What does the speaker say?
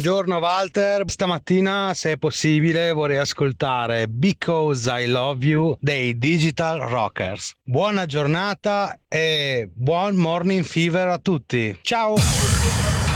Buongiorno Walter, stamattina se è possibile vorrei ascoltare Because I Love You dei Digital Rockers. Buona giornata e buon morning fever a tutti. Ciao!